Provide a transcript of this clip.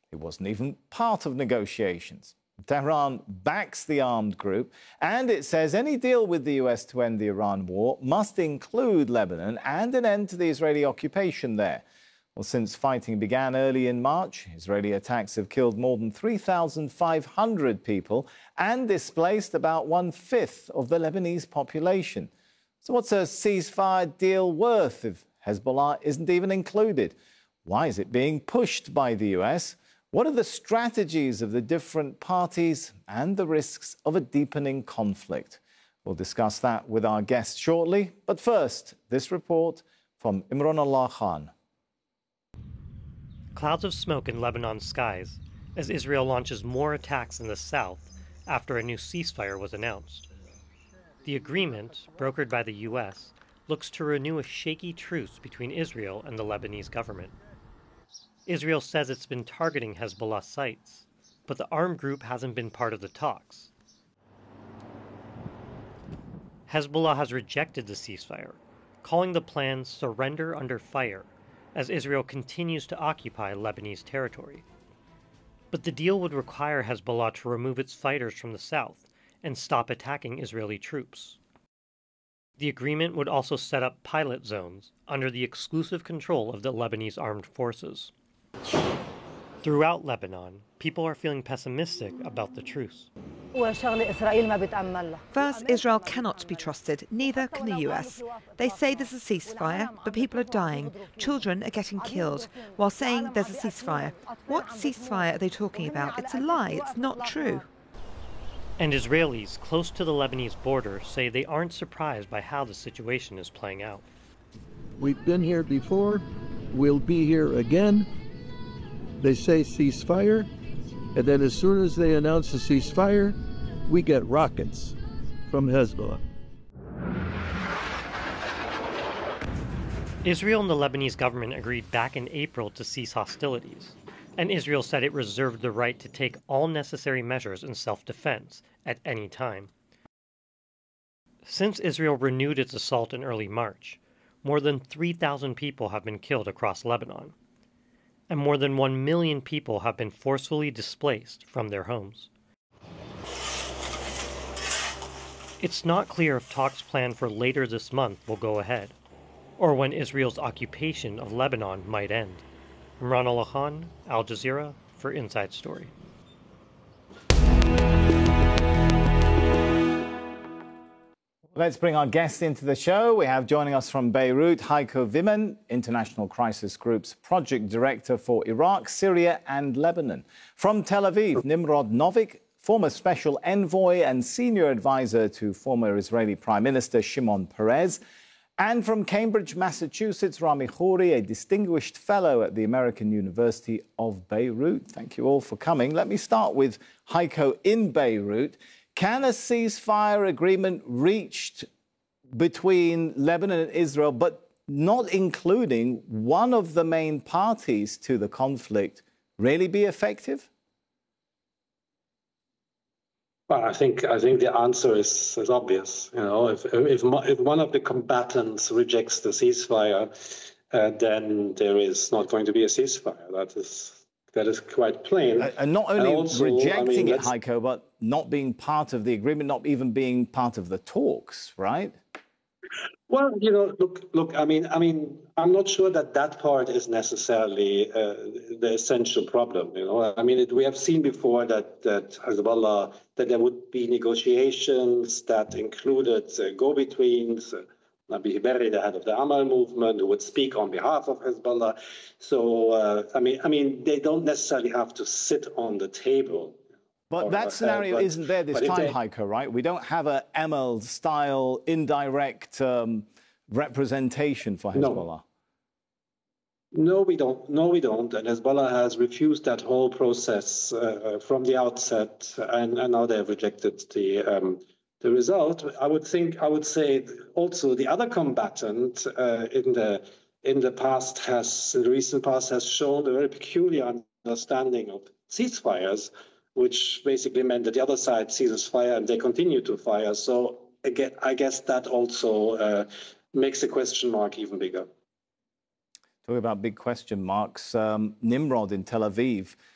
It wasn't even part of negotiations. Tehran backs the armed group, and it says any deal with the US to end the Iran war must include Lebanon and an end to the Israeli occupation there. Well, since fighting began early in March, Israeli attacks have killed more than 3,500 people and displaced about 1/5 of the Lebanese population. So what's a ceasefire deal worth if Hezbollah isn't even included? Why is it being pushed by the US? What are the strategies of the different parties and the risks of a deepening conflict? We'll discuss that with our guests shortly. But first, this report from Imran Allah Khan. Clouds of smoke in Lebanon's skies as Israel launches more attacks in the south after a new ceasefire was announced. The agreement, brokered by the U.S., looks to renew a shaky truce between Israel and the Lebanese government. Israel says it's been targeting Hezbollah sites, but the armed group hasn't been part of the talks. Hezbollah has rejected the ceasefire, calling the plan surrender under fire, as Israel continues to occupy Lebanese territory. But the deal would require Hezbollah to remove its fighters from the south and stop attacking Israeli troops. The agreement would also set up pilot zones under the exclusive control of the Lebanese armed forces. Throughout Lebanon, people are feeling pessimistic about the truce. First, Israel cannot be trusted, neither can the US. They say there's a ceasefire, but people are dying. Children are getting killed, while saying there's a ceasefire. What ceasefire are they talking about? It's a lie, it's not true. And Israelis close to the Lebanese border say they aren't surprised by how the situation is playing out. We've been here before, we'll be here again. They say ceasefire, and then as soon as they announce a ceasefire, we get rockets from Hezbollah. Israel and the Lebanese government agreed back in April to cease hostilities, and Israel said it reserved the right to take all necessary measures in self-defense at any time. Since Israel renewed its assault in early March, more than 3,000 people have been killed across Lebanon, and more than 1 million people have been forcefully displaced from their homes. It's not clear if talks planned for later this month will go ahead, or when Israel's occupation of Lebanon might end. Imran Allah Khan, Al Jazeera, for Inside Story. Let's bring our guest into the show. We have joining us from Beirut, Heiko Wimmen, International Crisis Group's Project Director for Iraq, Syria and Lebanon. From Tel Aviv, Nimrod Novik, former Special Envoy and Senior Advisor to former Israeli Prime Minister Shimon Peres. And from Cambridge, Massachusetts, Rami Khouri, a Distinguished Fellow at the American University of Beirut. Thank you all for coming. Let me start with Heiko in Beirut. Can a ceasefire agreement reached between Lebanon and Israel, but not including one of the main parties to the conflict, really be effective? Well, I think the answer is obvious. You know, if one of the combatants rejects the ceasefire, then there is not going to be a ceasefire. That is quite plain. And not only rejecting it, Heiko, but not being part of the agreement, not even being part of the talks, right? Well, you know, look. I mean, I'm not sure that part is necessarily the essential problem. You know, I mean, we have seen before that Hezbollah, that there would be negotiations that included go-betweens. Nabi Berri, the head of the Amal movement, who would speak on behalf of Hezbollah. So, I mean, they don't necessarily have to sit on the table. But that scenario isn't there this time, Heiko, right? We don't have a Emil-style indirect representation for Hezbollah. No, we don't. And Hezbollah has refused that whole process from the outset, and now they have rejected the result. I would say also the other combatant in the recent past has shown a very peculiar understanding of ceasefires, which basically meant that the other side ceases fire and they continue to fire. So again, I guess that also makes the question mark even bigger. Talking about big question marks, Nimrod in Tel Aviv.